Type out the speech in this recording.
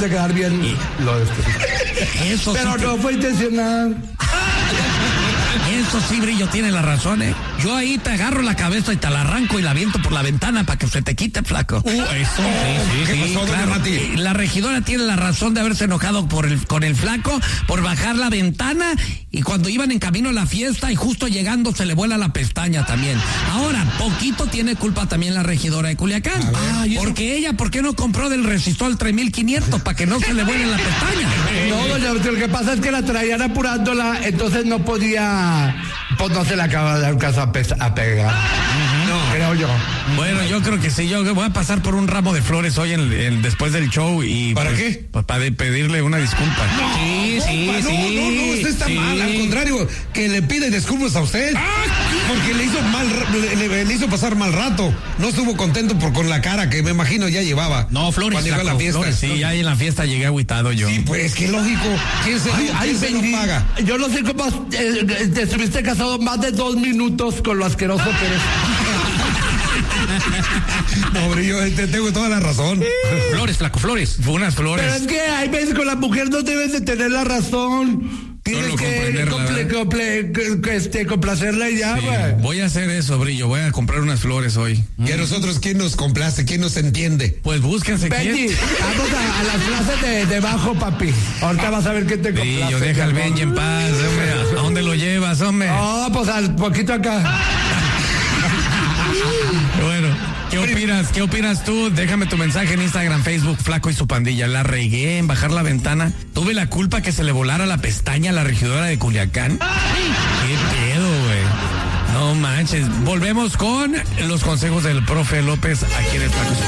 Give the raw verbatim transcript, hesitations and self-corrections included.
quisiste quedar bien. Y... Lo Eso Pero sí te... no fue intencional. Eso sí, Brillo, tiene la razón, ¿eh? Yo ahí te agarro la cabeza y te la arranco y la aviento por la ventana para que se te quite, flaco. Uh, eso, sí, sí, Sí, sí, claro. Mati? La regidora tiene la razón de haberse enojado por el, con el flaco, por bajar la ventana, y cuando iban en camino a la fiesta y justo llegando se le vuela la pestaña también. Ahora, poquito tiene culpa también la regidora de Culiacán. Ah, porque ella, ¿por qué no compró del resistol tres mil quinientos para que no se le vuele la pestaña? No, doña Betty, lo que pasa es que la traían apurándola, entonces no podía, pues no se le acaba de dar un caso a, pe- a pegar. Uh-huh. No, creo yo. Bueno, yo creo que sí, yo voy a pasar por un ramo de flores hoy en, en, después del show y... ¿Para pues, qué? Pues para de pedirle una disculpa. No, sí, sí, no, sí. No, no, no, usted está sí. mal, al contrario, que le pide disculpas a usted. Porque le hizo mal, le, le, le hizo pasar mal rato. No estuvo contento por con la cara que me imagino ya llevaba. No, flores, cuando llegó a la flaco, fiesta. flores, sí, ya en la fiesta llegué agüitado yo. Sí, pues, qué lógico. ¿Quién se, Ay, ¿quién ay, se lo Benji, paga? yo no sé cómo eh, te estuviste casado más de dos minutos con lo asqueroso que eres. No, Brillo, te tengo toda la razón. Flores, flaco, flores. Fue unas flores. Pero es que hay veces con la mujer no debes de tener la razón. Tienes Solo que comprenderla, comple, comple, que- este, complacerla y ya, Sí, güey. voy a hacer eso, Brillo. Voy a comprar unas flores hoy. Y a nosotros, ¿quién nos complace? ¿Quién nos entiende? Pues búsquense Benji, quién. vamos a, a las clases de, de bajo, papi. Ahorita vas a ver qué te complace. Brillo, deja al Benji en paz, hombre. ¿A dónde lo llevas, hombre? No, pues al poquito acá. Bueno, ¿qué opinas? ¿Qué opinas tú? Déjame tu mensaje en Instagram, Facebook, Flaco y su pandilla. La regué en bajar la ventana. Tuve la culpa que se le volara la pestaña a la regidora de Culiacán. ¿Qué pedo, güey? No manches. Volvemos con los consejos del profe López aquí en el Flaco y su